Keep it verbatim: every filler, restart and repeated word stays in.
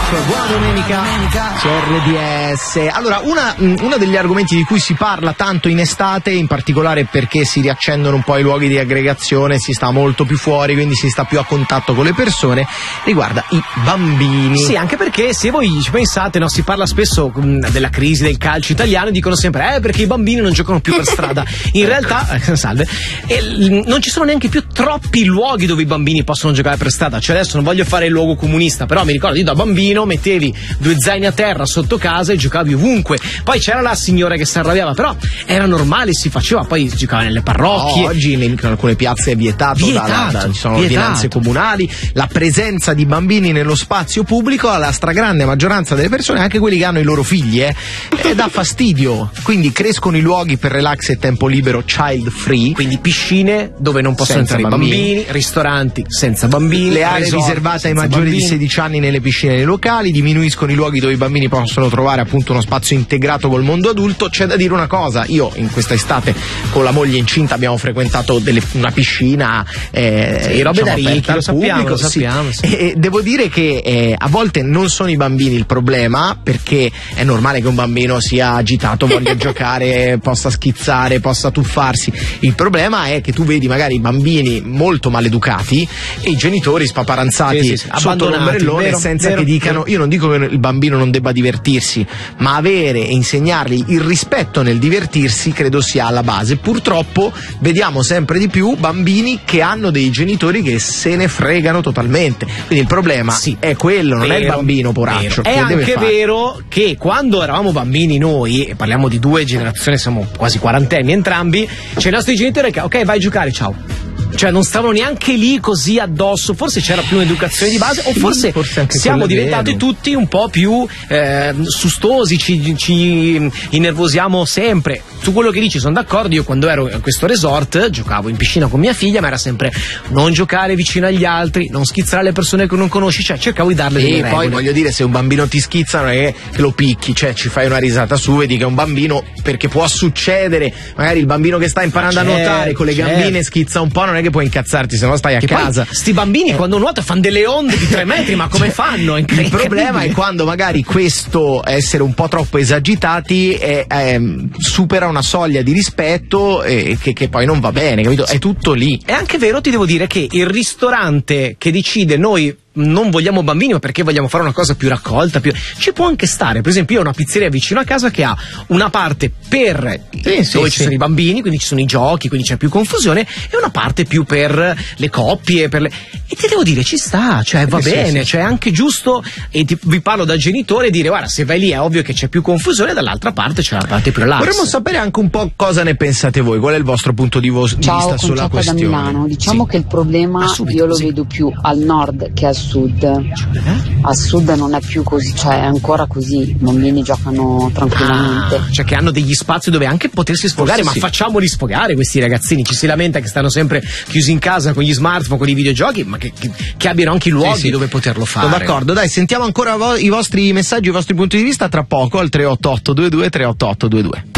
buona domenica su R D S. Allora, una, uno degli argomenti di cui si parla tanto in estate, in particolare perché si riaccendono un po' i luoghi di aggregazione, si sta molto più fuori, quindi si sta più a contatto con le persone, riguarda i bambini. Sì, anche perché se voi ci pensate, no, si parla spesso mh, della crisi del calcio italiano e dicono sempre eh perché i bambini non giocano più per strada. In realtà, eh, salve, eh, non ci sono neanche più troppi luoghi dove i bambini possono giocare per strada. Cioè, adesso non voglio fare il luogo comunista, però mi ricordo io da bambino mettevi due zaini a terra sotto casa e giocavi ovunque. Poi c'era la signora che si arrabbiava, però era normale, si faceva, poi si giocava nelle parrocchie. Oh, oggi in alcune piazze è vietato, vietato da, da, da, ci sono vietato. ordinanze comunali, la presenza di bambini nello spazio pubblico alla stragrande maggioranza delle persone, anche quelli che hanno i loro figli, eh, eh, dà fastidio. Quindi crescono i luoghi per relax e tempo libero child free, quindi piscine dove non possono senza entrare i bambini. bambini, ristoranti senza bambini, le aree resort riservate ai senza maggiori bambini. di sedici anni nelle piscine nei locali, diminuiscono i luoghi dove i bambini possono trovare appunto uno spazio integrato col mondo adulto. C'è da dire una cosa, io in questa estate con la moglie incinta abbiamo frequentato delle, una piscina eh, sì, robe diciamo, da ricchi, aperta lo al sappiamo, pubblico, lo sappiamo, sì. sì. E, e devo dire che eh, a volte non sono i bambini il problema, perché è normale che un bambino sia agitato, voglia giocare, possa schizzare, possa tuffarsi. Il problema è che tu vedi magari i bambini molto maleducati e i genitori spaparanzati sì, sì, sì, sotto l'ombrellone vero, senza vero, che dicano vero. Io non dico che il bambino non debba divertirsi, ma avere e insegnargli il rispetto nel divertirsi credo sia alla base. Purtroppo vediamo sempre di più bambini che hanno dei genitori che se ne fregano totalmente, quindi il problema sì, è quello, non vero, è il bambino poraccio. È che deve anche fare. vero che quando eravamo bambini noi, e parliamo di due generazioni, siamo quasi quarantenni entrambi, c'è i nostri genitori che ok vai a giocare, ciao. Cioè non stavano neanche lì così addosso, forse c'era più un'educazione di base, o forse, forse anche siamo quello è diventati vero. tutti un po' più eh, sustosi, ci, ci innervosiamo sempre. Su quello che dici sono d'accordo, io quando ero a questo resort giocavo in piscina con mia figlia, ma era sempre non giocare vicino agli altri, non schizzare le persone che non conosci, cioè cercavo di darle delle E regole. poi voglio dire, se un bambino ti schizza non è che lo picchi, cioè ci fai una risata su, vedi che è un bambino, perché può succedere, magari il bambino che sta imparando certo, a nuotare con le certo. gambine schizza un po', non è che puoi incazzarti, se no stai a Che casa. poi sti bambini Eh. quando nuotano fanno delle onde di tre metri, ma come fanno? È incre- Il problema è incredibile. quando magari questo essere un po' troppo esagitati è, è, supera una soglia di rispetto e che, che poi non va bene, capito? È tutto lì. È anche vero, ti devo dire, che il ristorante che decide noi non vogliamo bambini ma perché vogliamo fare una cosa più raccolta, più... ci può anche stare. Per esempio io ho una pizzeria vicino a casa che ha una parte per Sì, sì, dove sì. ci sono i bambini, quindi ci sono i giochi, quindi c'è più confusione, e una parte più per le coppie, per le... e ti devo dire ci sta, cioè va Sì, bene, sì. cioè è anche giusto, e ti, vi parlo da genitore, dire guarda, se vai lì è ovvio che c'è più confusione, dall'altra parte c'è la parte più relax. Vorremmo sapere anche un po' cosa ne pensate voi, qual è il vostro punto di, vo- di Ciao, vista sulla Concetta da questione. Milano. Diciamo Sì. che il problema Ah, subito, io lo sì. vedo più al nord che al sud. Eh? Al sud non è più così, cioè è ancora così, i bambini giocano tranquillamente. Ah, cioè che hanno degli spazi dove anche potersi sfogare, Forse ma sì. facciamoli sfogare questi ragazzini. Ci si lamenta che stanno sempre chiusi in casa con gli smartphone, con i videogiochi, ma che, che, che abbiano anche i luoghi Sì, sì. dove poterlo fare. Sono d'accordo, dai, sentiamo ancora vo- i vostri messaggi, i vostri punti di vista tra poco al tre otto otto due due tre otto otto due due.